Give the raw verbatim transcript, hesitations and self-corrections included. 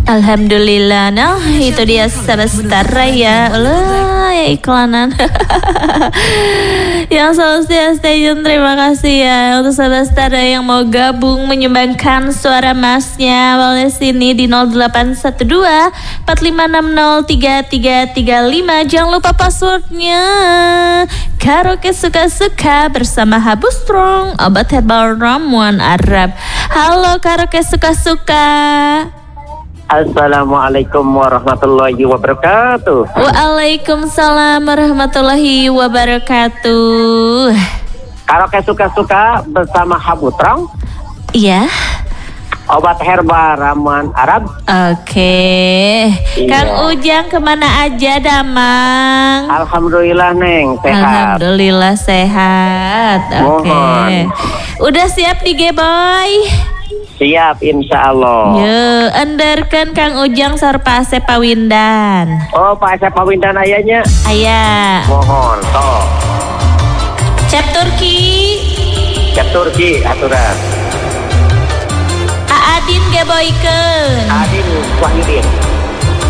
Alhamdulillah. Nah, itu dia Sabastar ya. Allah, ya iklanan. Yang selalu setia stay tune, terima kasih ya untuk Sabastar yang mau gabung menyumbangkan suara masnya. Boleh sini di nol delapan satu dua empat lima enam nol tiga tiga tiga lima. Jangan lupa passwordnya. Karaoke suka-suka bersama Habu Strong, obat herbal ramuan Arab. Halo Karaoke suka-suka. Assalamualaikum warahmatullahi wabarakatuh. Waalaikumsalam warahmatullahi wabarakatuh. Karaoke suka-suka bersama Habu Strong. Iya. Obat herbal ramuan Arab. Oke. Iya. Kang Ujang kemana aja Damang? Alhamdulillah Neng sehat. Alhamdulillah sehat. Oke. Okay. Udah siap di G-Boy? Siap insya Allah. Yo, enderkan Kang Ujang sarpase Pawindan. Oh, Pak Asep Pawindan ayahnya. Ayah. Mohon toh. Cep Turki. Cep Turki aturan. Aadin Geboykeun. Adin Wahyudin.